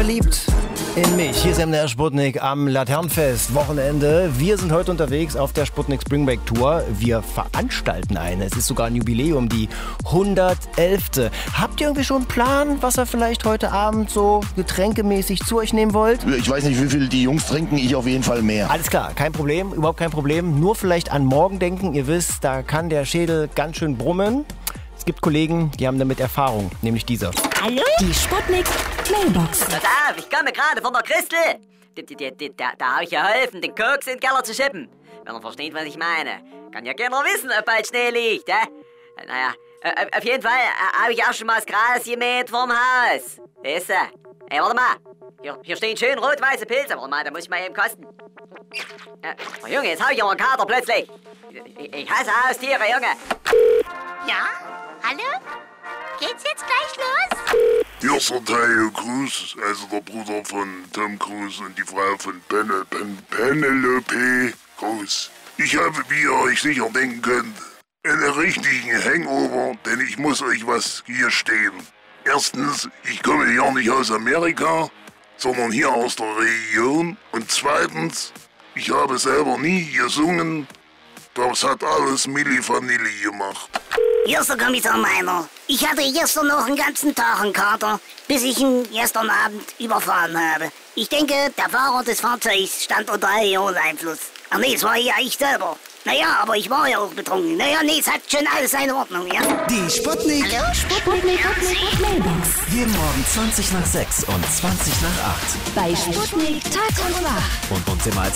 verliebt in mich. Hier ist MDR Sputnik am Laternenfest. Wochenende. Wir sind heute unterwegs auf der Sputnik Spring Break Tour. Wir veranstalten eine. Es ist sogar ein Jubiläum, die 111. Habt ihr irgendwie schon einen Plan, was ihr vielleicht heute Abend so getränkemäßig zu euch nehmen wollt? Ich weiß nicht, wie viel die Jungs trinken, ich auf jeden Fall mehr. Alles klar, kein Problem, überhaupt kein Problem. Nur vielleicht an morgen denken. Ihr wisst, da kann der Schädel ganz schön brummen. Es gibt Kollegen, die haben damit Erfahrung, nämlich dieser. Hallo? Die Sputnik Mailbox. Pass auf, ich komme gerade von der Christel. Da habe ich geholfen, den Koks in den Keller zu schippen. Wenn ihr versteht, was ich meine. Kann ja keiner wissen, ob bald Schnee liegt, Naja, auf jeden Fall habe ich auch schon mal das Gras gemäht vorm Haus. Weißt du? Ey, warte mal. Hier stehen schön rot-weiße Pilze. Warte mal, da muss ich mal eben kosten. Oh, Junge, jetzt habe ich aber einen Kater plötzlich. Ich hasse Haustiere, Junge. Ja? Hallo? Geht's jetzt gleich los? Hier ist der Tayo Cruz, also der Bruder von Tom Cruise und die Frau von Penelope Cruz. Ich habe, wie ihr euch sicher denken könnt, einen richtigen Hangover, denn ich muss euch was hier stehen. Erstens, ich komme ja nicht aus Amerika, sondern hier aus der Region. Und zweitens, ich habe selber nie gesungen. Das hat alles Milli Vanilli gemacht. Hier ist der Kommissar Meiner. Ich hatte gestern noch einen ganzen Tag einen Kater, bis ich ihn gestern Abend überfahren habe. Ich denke, der Fahrer des Fahrzeugs stand unter Alkoholeinfluss. Ach nee, es war ja ich selber. Naja, aber ich war ja auch betrunken. Naja, nee, es hat schon alles seine Ordnung, ja? Die Sputnik. Hallo? Sputnik Mailbox. Jeden Morgen 20 nach 6 und 20 nach 8. Bei Sputnik Tag und Nacht. Und uns immer als